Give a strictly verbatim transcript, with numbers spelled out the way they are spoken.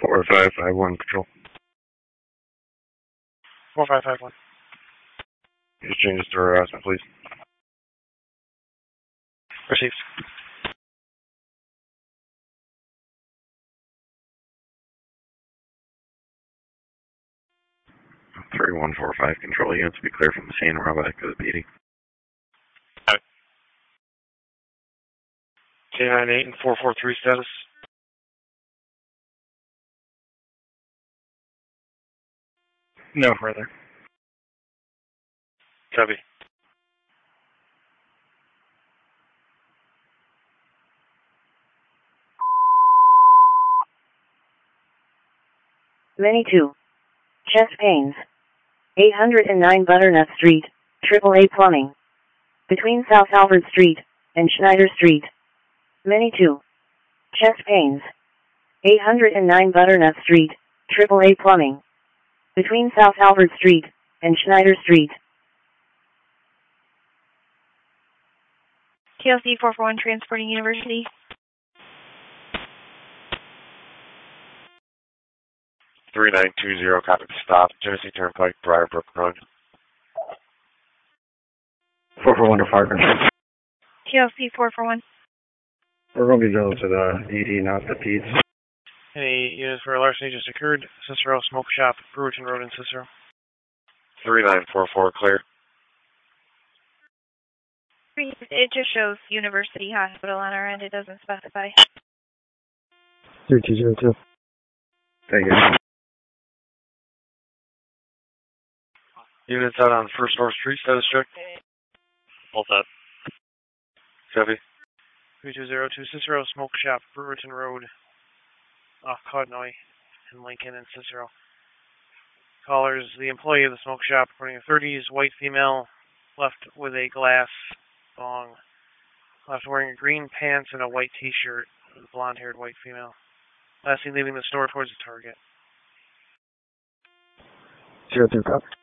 four five five one, control. four five five one. Just change this to harassment, please. Received. three one four five, control units, be clear from the scene. We're about to the P D. Got it. K nine eight and four four three status. No further. Copy. Many two. Chest pains. eight hundred nine Butternut Street, triple A Plumbing. Between South Albert Street and Schneider Street. Many two. Chest pains. eight hundred nine Butternut Street, triple A Plumbing. Between South Albert Street and Schneider Street. T L C four four one transporting University. three nine two zero, copy the stop. Genesee Turnpike, Briarbrook Road. four four one to fire control. T L C four four one. We're going to be going to the E D, not the Peds. Any units for a larceny just occurred? Cicero Smoke Shop, Brewerton Road in Cicero. three nine four four, clear. It just shows University Hospital on our end. It doesn't specify. three two zero two. Thank you. Units out on First North Street, status check. All set. Copy. three two zero two, Cicero Smoke Shop, Brewerton Road, off Codnoy and Lincoln and Cicero. Callers, the employee of the smoke shop, reporting a thirties, white female, left with a glass thong, left wearing a green pants and a white t-shirt, blonde-haired white female. Last seen leaving the store towards the Target. Zero two, copy.